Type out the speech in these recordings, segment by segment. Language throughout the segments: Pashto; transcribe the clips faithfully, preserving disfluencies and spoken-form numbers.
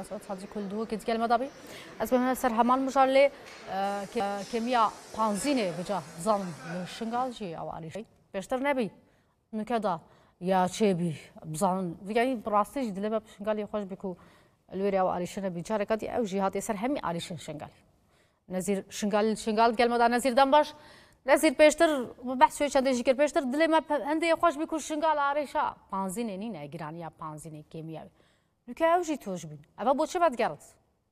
مسعود حاجی کلدو که دیگر مدابی از بهم سر همان مجاله کمیا پانزینه بجا زن شنگال جی او علیشی بیشتر نبی نکدا یا چه بی بزن یعنی براستی جدله به شنگالی خوش بکو الوری او علیشن بیچاره کدی او جهات سر همی علیشن شنگال نزیر شنگال شنگال گل مدا نزیر دنباش نزیر بیشتر بحث شوی چند دیگر بیشتر دل ما هنده خوش بکو شنگال علیشا پانزینه نی نه گرانی پانزینه کمیا نکه او جی توش بین اول بود چه بد گرد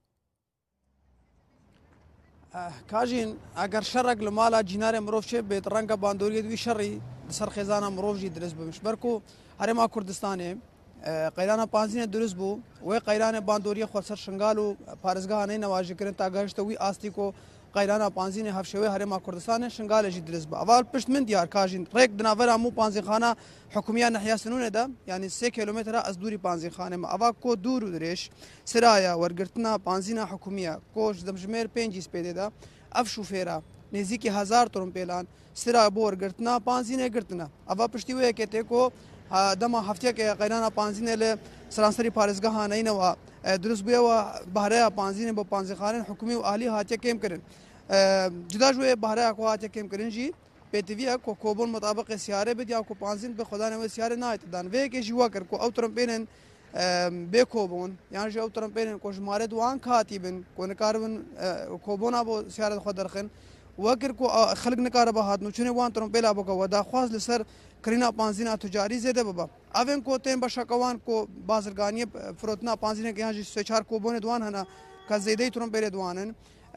کاجین اگر شرق لمالا جنار مروف چه بیت رنگ باندوری دوی شری سر خزانه مروف جی درس بمش برکو هرما کردستانه قیران پانزینه درس بو و قیران باندوری خود سر شنگالو پارزگاه نه نواجه کردن تا گشت وی آستی کو قیران پانزینه هفشوی هرما کردستان شنگال جی درس با اول پشت من دیار کاجین ریک دناور مو پانزین خانه حکومیت نحیا سنونه ده یعنی سه کیلومتر از دوری پانزین خانه ما اوا کو دور درش سرایا ورگرتنا پانزینه حکومیت کوش دمجمر پنجیس پیدا ده اف شوفیرا نزدیک هزار ترم پیلان سرا بور گرتنا پانزینه گرتنا اوا پشتی وی کته کو دما هفته که قیران پانزینه ل سرانسری پارزگاه نه نوا درس بیا و بهره پانزینه با پانزین خانه حکومی و اهلی هاتیه کم کردن جدا جوی بهره کو هاتیه کم کردن جی پیتویا کو کوبون مطابق سیاره بد یا کو پانزین به خدا نه سیاره نه اتدان وی که جوا کر کو او ترم بینن به کوبون یعنی جو ترم بینن کو شماره دوان کاتیبن کو نکاربن کوبون ابو سیاره خود درخن وکر کو خلق نکار به هات نو چنه وان ترم بلا بو کو دا خواز لسر کرینا پانزینا تجاری زده بابا اون کو تن بشکوان کو بازرگانی فروتنا پانزینا که یہاں سے چار کو بونه دوان هنا کا زیده ترم بلا دوانن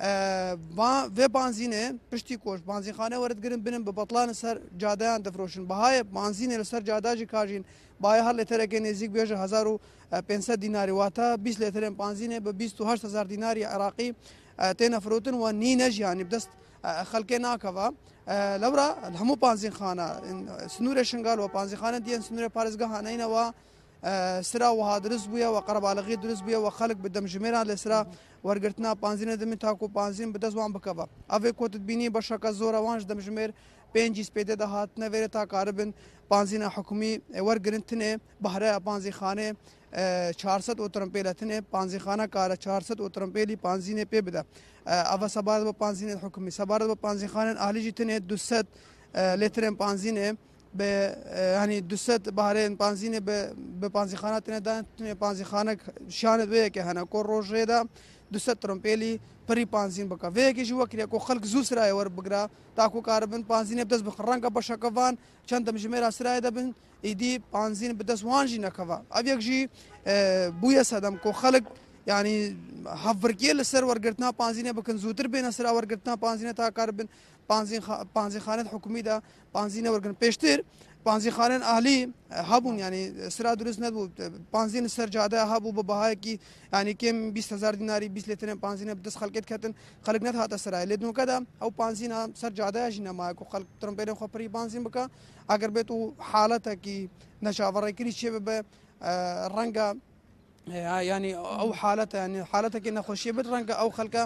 و و پانزینه پشتی کوش پانزین خانه ورد گرن بنن به بطلان سر جادهان دفروشن بهای پانزینه سر جاده جی کاجین بای هر لتر که نزدیک بیش هزار و پانصد دیناری واتا بیست لتر پانزینه به بیست و هشت هزار دیناری عراقی تن فروتن و نی نج یعنی بدست خلق ناکوا لورا همو پانزین خانه سنور شنگال و پانزین خانه دیان سنور پارزگاه نه و سرا و هادرس بویا و قرب علقی درس بویا و خلق بدم جمیران لسرا ورگرتنا پانزینه دمی تاکو پانزین بدز وان بکوا اوه کوت بینی بشکا زور وانش دم جمیر پنجیس پیده ده هات نویر تا کاربن پانزینه حکومی ورگرنتنه بهره پانزین خانه چهارصد اوترم پیلتنه پانزین خانه کار چهارصد اوترم پیلی پانزینه پی بده اوه سبارد با پانزینه حکومی سبارد با پانزین خانه اهلی جتنه دوست لیتر پانزینه به یعنی دوست بهره پانزینه به به پانزین خانه تنه دان پانزین خانه شان دوی که هنه کو روزه ده دوست ترم پیلی پری پانزین بکا وی که جو کریه کو خلق زو سرای ور بگرا تا کو کاربن پانزینه بدز بخرنگا بشکوان چند مجمر اسرای دبن ایدی پانزین بدز وانجی نکوا اویک جی بویا صدم کو خلق یعنی هفرکیل سر ورگرتنا پانزینه بکن زوتر بین سر ورگرتنا پانزینه تا کاربن پانزین پانزین خانه حکومی دا پانزینه ورگن پیشتر پانزین خانه اهلی هبون یعنی سرا درست نبود پانزین سر جاده هبو به بهای کی یعنی کم بیست هزار دیناری بیست لیتر پانزین بدس خلقت کتن خلق نت هات سرای لیدن کدا او پانزین سر جاده جنا ما کو خلق ترم بین خو پری پانزین بکا اگر به تو حالت کی نشاور کری چه به رنگا يعني او حالته يعني حالته كنا خوشيه بالرنق او خلقه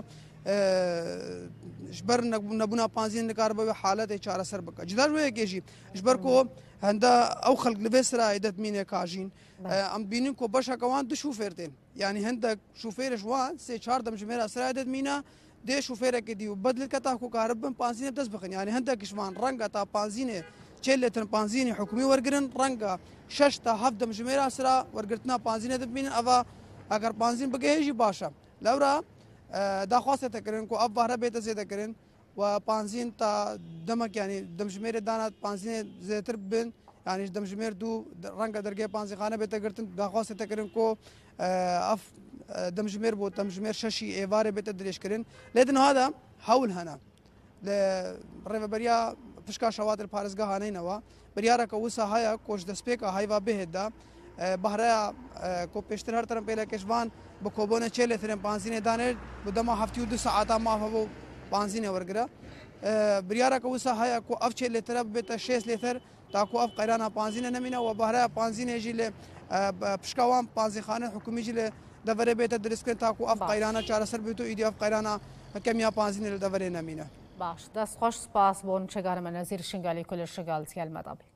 جبر نبونا بانزين نكاربه حالته چاره سر بك جدار وي كيجي جبر كو هندا او خلق لبسرا عدت مين كاجين ام بينين كو بشا كوان دو شوفيرتين يعني هندا شوفير شوان سي چار دم جمير اسرا عدت مينا دي شوفير كدي بدل كتا كو كاربن بانزين دس بخن يعني هندا كشمان رنق تا بانزين چلتن پانزین حکومی ورگرن رنگا شش تا هفت دم جمیر اسرا ورگرتنا پانزین دبین اوا اگر پانزین بگه جی باشا لورا دا خواسته تکرین کو اب بهره بیت زیاده کرین و پانزین تا دمک یعنی دم جمیر دانات پانزین زیتر بن یعنی دم جمیر دو رنگا درگه پانزین خانه بیت گرتن دا خواسته تکرین کو اف دم جمیر بو دم جمیر ششی ایواره بیت درش کرین لیکن هذا حول هنا لريفبريا فشكا شواطئ پارزگاه نه نوا بریارا کو وسا هيا کوش دسپه کا هایوا به دا بهره کو پشتر هر طرف پهله کشوان بکوبونه چله ترم پانزینه دانه بدما هفتی دو ساعت ما هو پانزینه ورگرا بریارا کو وسا هيا کو اف چله طرف به شش لتر تا کو اف قیرانا پانزینه نمینه و بهره پانزینه جله پشکاوان پانزی خانه حکومی جله دوره به تدریس کن تا کو اف قیرانا چهار سر به تو ایدی اف قیرانا کمیا پانزینه دوره نمینه باش دست خوش سپاس بون چگار من نظیر شنگالی کل شنگال تیال مدابی